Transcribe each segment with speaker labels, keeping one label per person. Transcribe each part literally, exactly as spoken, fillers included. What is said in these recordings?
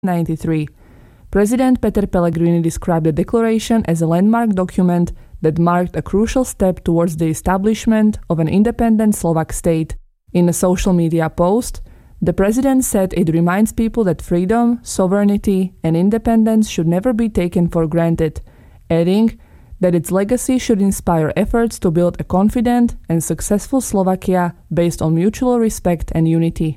Speaker 1: ninety-three. President Peter Pellegrini described the declaration as a landmark document that marked a crucial step towards the establishment of an independent Slovak state. In a social media post, the president said it reminds people that freedom, sovereignty, and independence should never be taken for granted, adding that its legacy should inspire efforts to build a confident and successful Slovakia based on mutual respect and unity.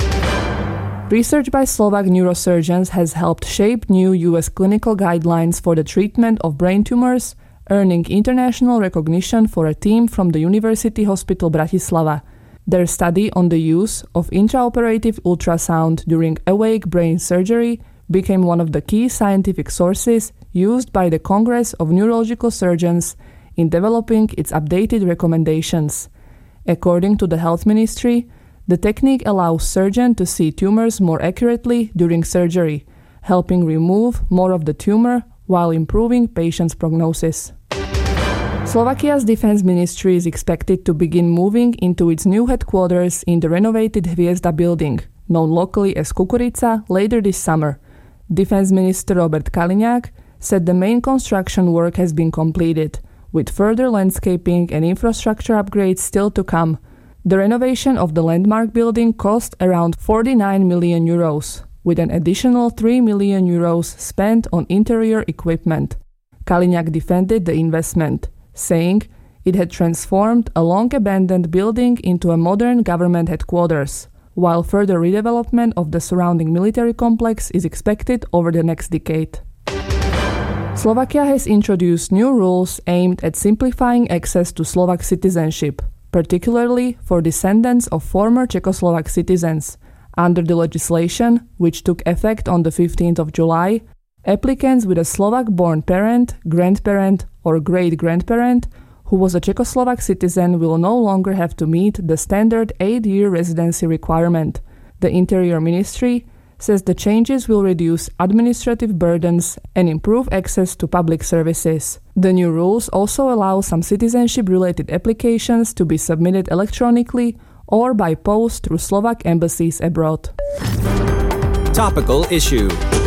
Speaker 1: Research by Slovak neurosurgeons has helped shape new U S clinical guidelines for the treatment of brain tumors, earning international recognition for a team from the University Hospital Bratislava. Their study on the use of intraoperative ultrasound during awake brain surgery became one of the key scientific sources used by the Congress of Neurological Surgeons in developing its updated recommendations. According to the Health Ministry, the technique allows surgeons to see tumors more accurately during surgery, helping remove more of the tumor while improving patients' prognosis. Slovakia's defense ministry is expected to begin moving into its new headquarters in the renovated Hviezda building, known locally as Kukurica, later this summer. Defense Minister Robert Kaliňák said the main construction work has been completed, with further landscaping and infrastructure upgrades still to come. The renovation of the landmark building cost around forty-nine million euros, with an additional three million euros spent on interior equipment. Kaliňák defended the investment, saying it had transformed a long-abandoned building into a modern government headquarters, while further redevelopment of the surrounding military complex is expected over the next decade. Slovakia has introduced new rules aimed at simplifying access to Slovak citizenship, particularly for descendants of former Czechoslovak citizens. Under the legislation, which took effect on the fifteenth of July, applicants with a Slovak-born parent, grandparent, or great-grandparent who was a Czechoslovak citizen will no longer have to meet the standard eight-year residency requirement. The Interior Ministry says the changes will reduce administrative burdens and improve access to public services. The new rules also allow some citizenship-related applications to be submitted electronically or by post through Slovak embassies abroad.
Speaker 2: Topical issue.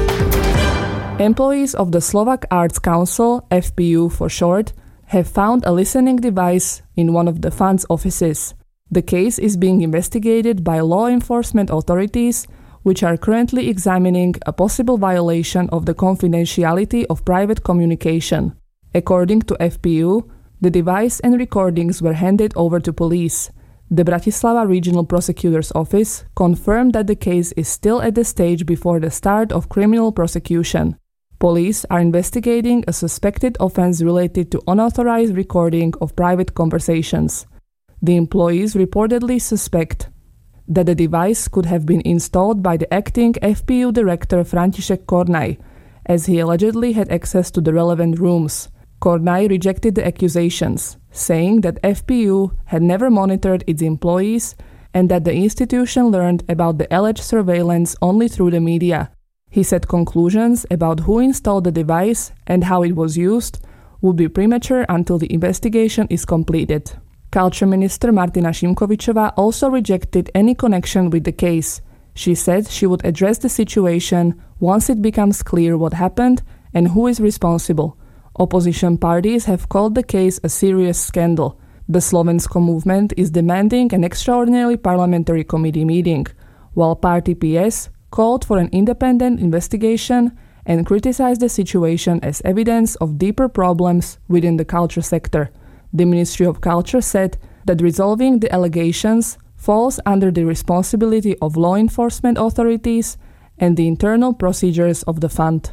Speaker 1: Employees of the Slovak Arts Council, F P U for short, have found a listening device in one of the fund's offices. The case is being investigated by law enforcement authorities, which are currently examining a possible violation of the confidentiality of private communication. According to F P U, the device and recordings were handed over to police. The Bratislava Regional Prosecutor's Office confirmed that the case is still at the stage before the start of criminal prosecution. Police are investigating a suspected offense related to unauthorized recording of private conversations. The employees reportedly suspect that the device could have been installed by the acting F P U director František Kornaj, as he allegedly had access to the relevant rooms. Kornaj rejected the accusations, saying that F P U had never monitored its employees and that the institution learned about the alleged surveillance only through the media. He said conclusions about who installed the device and how it was used would be premature until the investigation is completed. Culture Minister Martina Šimkovičová also rejected any connection with the case. She said she would address the situation once it becomes clear what happened and who is responsible. Opposition parties have called the case a serious scandal. The Slovensko movement is demanding an extraordinary parliamentary committee meeting, while Party P S called for an independent investigation and criticized the situation as evidence of deeper problems within the culture sector. The Ministry of Culture said that resolving the allegations falls under the responsibility of law enforcement authorities and the internal procedures of the fund.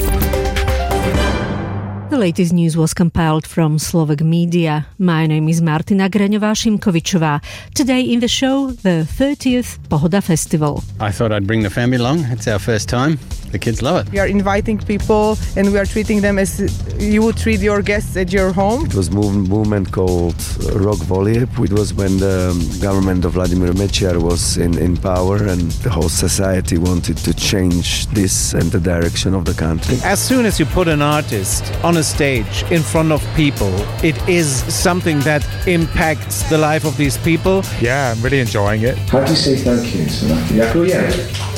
Speaker 3: The latest news was compiled from Slovak media. My name is Martina Graňová-Šimkovičová. Today in the show, the thirtieth Pohoda Festival.
Speaker 4: I thought I'd bring the family along. It's our first time. The kids love it.
Speaker 5: We are inviting people and we are treating them as you would treat your guests at your home.
Speaker 6: It was a movement called Rok Volieb. It was when the government of Vladimir Mečiar was in, in power and the whole society wanted to change this and the direction of the country.
Speaker 7: As soon as you put an artist on a stage in front of people, it is something that impacts the life of these people.
Speaker 8: Yeah, I'm really enjoying it.
Speaker 9: How do you say thank you? So,